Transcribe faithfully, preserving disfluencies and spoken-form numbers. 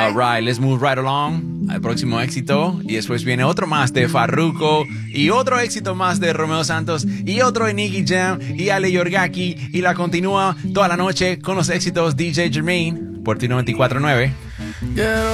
Alright, let's move right along al próximo éxito. Y después viene otro más de Farruko. Y otro éxito más de Romeo Santos. Y otro de Nicky Jam y Ale Yorgaki. Y la continúa toda la noche con los éxitos D J Jermaine. Por T noventa y cuatro punto nueve.